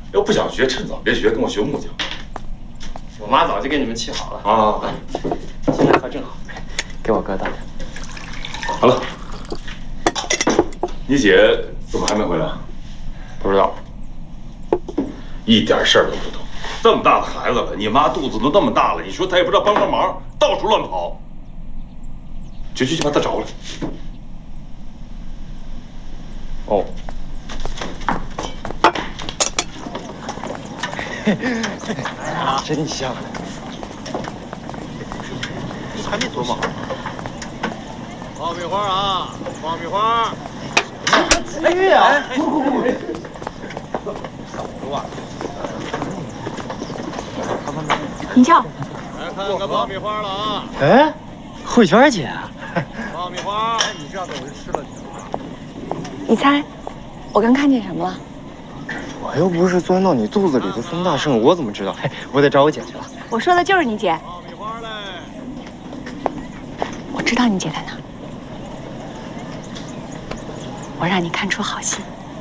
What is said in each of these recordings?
要不想学，趁早别学，跟我学木匠。 我妈早就给你们沏好了啊， 现在喝正好，给我哥倒点。 好了，你姐怎么还没回来？ 不知道， 一点事儿都不懂。这么大的孩子了，你妈肚子都那么大了，你说她也不知道帮帮忙，到处乱跑。去把她找来。 哦。真香！ 还没做吗？爆米花啊，爆米花！ 哎呀！ 你瞧， 来看看爆米花了啊！ 哎，慧娟姐， 爆米花！哎，你这样子我就吃了你。 你猜，我刚看见什么了？ 我又不是钻到你肚子里的孙大圣，我怎么知道？嘿，我得找我姐去了。 我说的就是你姐。 爆米花嘞！ 我知道你姐在哪儿，我让你看出好戏。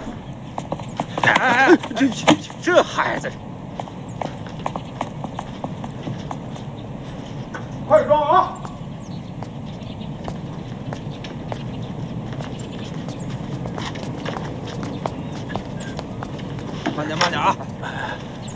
哎，这孩子，快装啊！ 慢点啊！